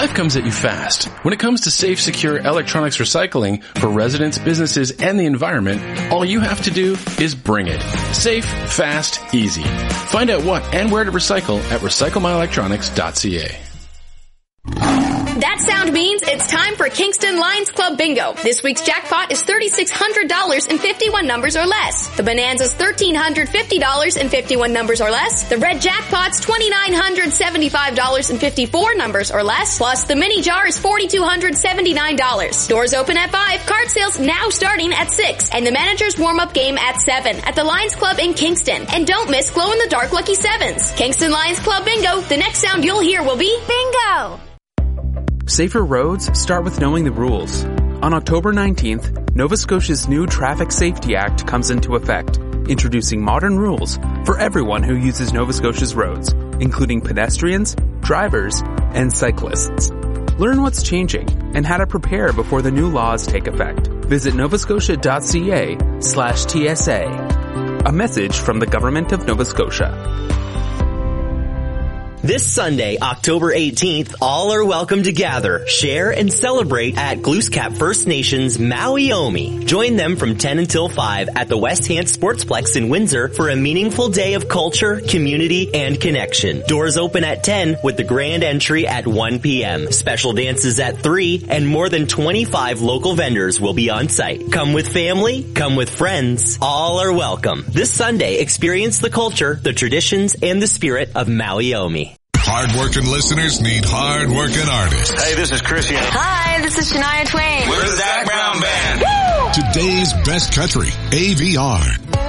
Life comes at you fast. When it comes to safe, secure electronics recycling for residents, businesses, and the environment, all you have to do is bring it. Safe, fast, easy. Find out what and where to recycle at recyclemyelectronics.ca. That sound means it's time for Kingston Lions Club Bingo. This week's jackpot is $3,600 in 51 numbers or less. The Bonanza's $1,350 in 51 numbers or less. The red jackpot's $2,975 in 54 numbers or less. Plus, the mini jar is $4,279. Doors open at 5. Card sales now starting at 6. And the manager's warm-up game at 7 at the Lions Club in Kingston. And don't miss glow-in-the-dark Lucky 7s. Kingston Lions Club Bingo. The next sound you'll hear will be bingo. Safer roads start with knowing the rules. On October 19th, Nova Scotia's new Traffic Safety Act comes into effect, introducing modern rules for everyone who uses Nova Scotia's roads, including pedestrians, drivers, and cyclists. Learn what's changing and how to prepare before the new laws take effect. Visit novascotia.ca/TSA. A message from the Government of Nova Scotia. This Sunday, October 18th, all are welcome to gather, share, and celebrate at Glooscap First Nations Maui Omi. Join them from 10 until 5 at the West Hant Sportsplex in Windsor for a meaningful day of culture, community, and connection. Doors open at 10 with the grand entry at 1 p.m. Special dances at 3, and more than 25 local vendors will be on site. Come with family, come with friends. All are welcome. This Sunday, experience the culture, the traditions, and the spirit of Maui Omi. Hard-working listeners need hard-working artists. Hey, this is Christian. Hi, this is Shania Twain. We're the Zac Brown Band. Woo! Today's best country, AVR.